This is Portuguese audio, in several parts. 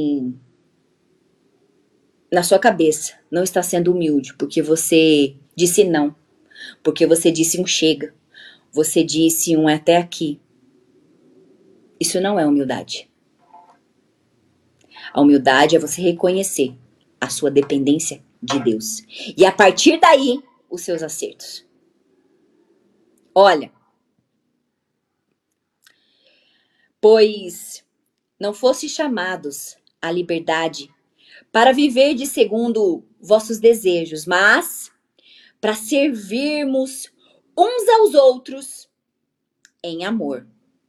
na sua cabeça não está sendo humilde porque você disse não, porque você disse um chega, você disse um até aqui. Isso não é humildade. A humildade é você reconhecer a sua dependência de Deus. E a partir daí, os seus acertos. Olha, pois não fostes chamados à liberdade para viver de segundo vossos desejos, mas para servirmos uns aos outros em amor.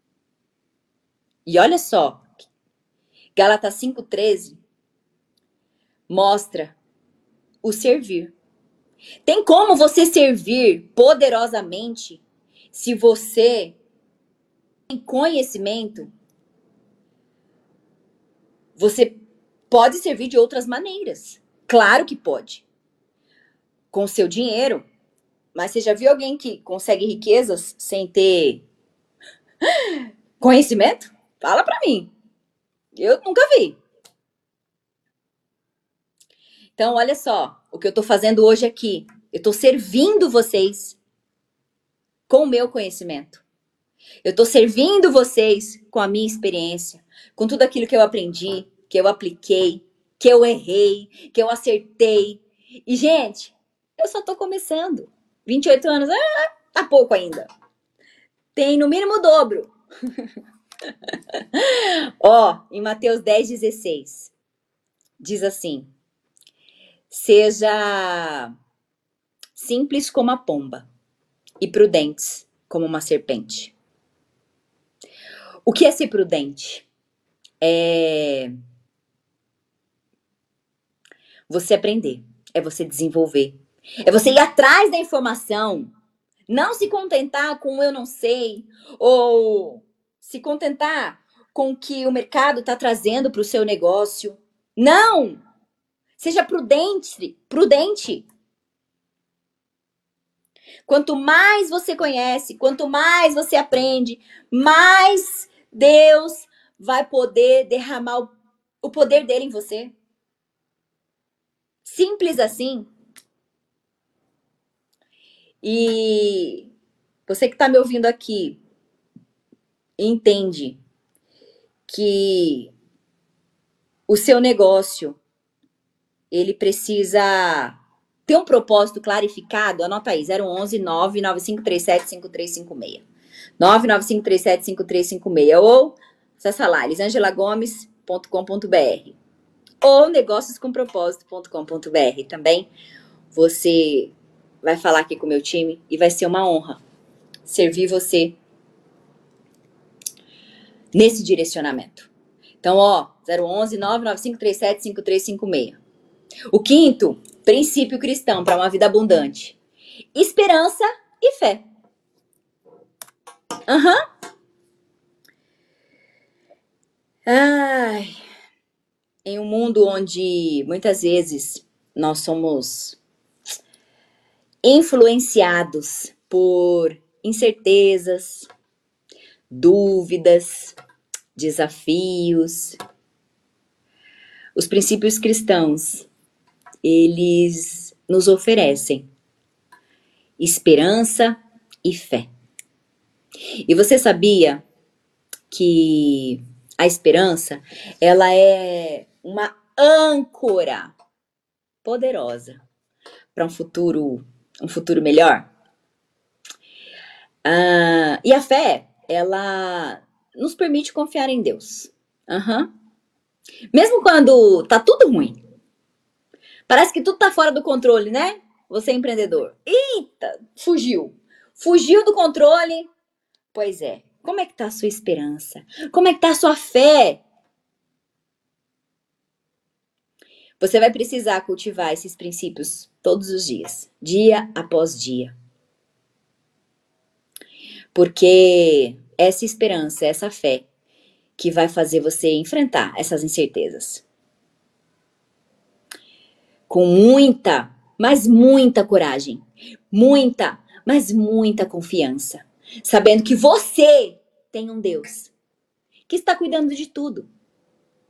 E olha só, Gálatas 5,13 mostra o servir. Tem como você servir poderosamente se você tem conhecimento? Você pode servir de outras maneiras. Claro que pode. Com o seu dinheiro. Mas você já viu alguém que consegue riquezas sem ter conhecimento? Fala pra mim. Eu nunca vi. Então, olha só, o que eu tô fazendo hoje aqui. Eu tô servindo vocês com o meu conhecimento. Eu tô servindo vocês com a minha experiência, com tudo aquilo que eu aprendi, que eu apliquei, que eu errei, que eu acertei. E, gente, eu só tô começando. 28 anos, tá pouco ainda. Tem no mínimo o dobro. Ó, em Mateus 10,16, diz assim: seja simples como a pomba e prudentes como uma serpente. O que é ser prudente? É você aprender, é você desenvolver, é você ir atrás da informação, não se contentar com o eu não sei, ou se contentar com o que o mercado está trazendo para o seu negócio. Não! Seja prudente, prudente. Quanto mais você conhece, quanto mais você aprende, mais Deus vai poder derramar o poder dele em você. Simples assim. E você que está me ouvindo aqui, entende que o seu negócio, ele precisa ter um propósito clarificado. Anota aí, 011 99537 5356. 99537 5356. Ou acessa lá, elisangelagomes.com.br ou negócioscompropósito.com.br. Também você vai falar aqui com o meu time e vai ser uma honra servir você nesse direcionamento. Então, ó, 011 99537 5356. O quinto princípio cristão para uma vida abundante: esperança e fé. Ai, em um mundo onde muitas vezes nós somos influenciados por incertezas, dúvidas, desafios, os princípios cristãos, eles nos oferecem esperança e fé. E você sabia que a esperança, ela é uma âncora poderosa para um futuro melhor? E a fé, ela nos permite confiar em Deus. Mesmo quando tá tudo ruim. Parece que tudo tá fora do controle, né? Você é empreendedor. Eita, fugiu. Fugiu do controle. Pois é. Como é que tá a sua esperança? Como é que tá a sua fé? Você vai precisar cultivar esses princípios todos os dias, dia após dia. Porque essa esperança, essa fé, que vai fazer você enfrentar essas incertezas. Com muita, mas muita coragem. Muita, mas muita confiança. Sabendo que você tem um Deus que está cuidando de tudo.